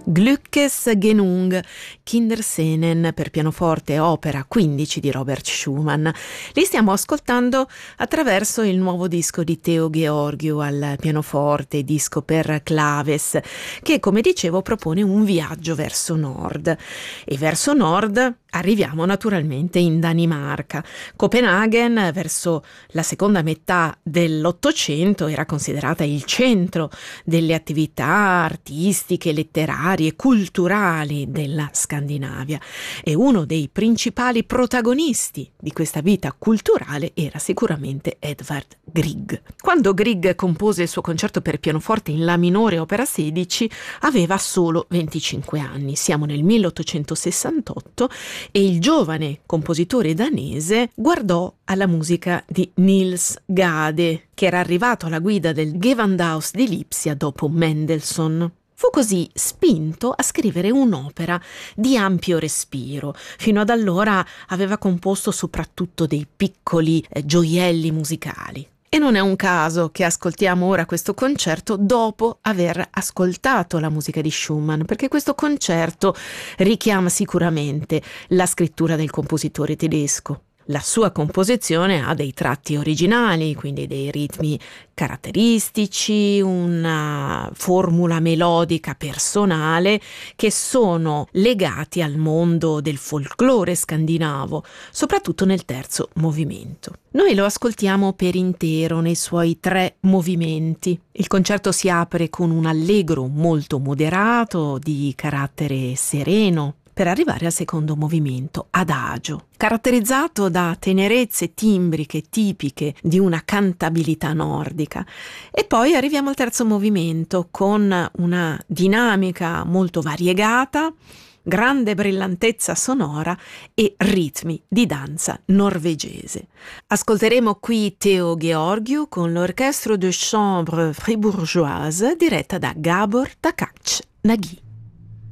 Glückesgenung, Kinderscenen per pianoforte, opera 15 di Robert Schumann. Li stiamo ascoltando attraverso il nuovo disco di Teo Georgiou al pianoforte, disco per claves, che, come dicevo, propone un viaggio verso nord. E verso nord arriviamo naturalmente in Danimarca. Copenaghen, verso la seconda metà dell'Ottocento, era considerata il centro delle attività artistiche, letterarie, culturali della Scandinavia, e uno dei principali protagonisti di questa vita culturale era sicuramente Edvard Grieg. Quando Grieg compose il suo concerto per pianoforte in La minore opera 16 aveva solo 25 anni, siamo nel 1868, e il giovane compositore danese guardò alla musica di Niels Gade, che era arrivato alla guida del Gewandhaus di Lipsia dopo Mendelssohn. Fu così spinto a scrivere un'opera di ampio respiro. Fino ad allora aveva composto soprattutto dei piccoli gioielli musicali. E non è un caso che ascoltiamo ora questo concerto dopo aver ascoltato la musica di Schumann, perché questo concerto richiama sicuramente la scrittura del compositore tedesco. La sua composizione ha dei tratti originali, quindi dei ritmi caratteristici, una formula melodica personale che sono legati al mondo del folklore scandinavo, soprattutto nel terzo movimento. Noi lo ascoltiamo per intero nei suoi 3 movimenti. Il concerto si apre con un allegro molto moderato di carattere sereno, per arrivare al secondo movimento, adagio, caratterizzato da tenerezze timbriche tipiche di una cantabilità nordica. E poi arriviamo al terzo movimento con una dinamica molto variegata, grande brillantezza sonora e ritmi di danza norvegese. Ascolteremo qui Teo Georgiou con l'Orchestre de Chambre Fribourgeoise diretta da Gábor Takács Nagy.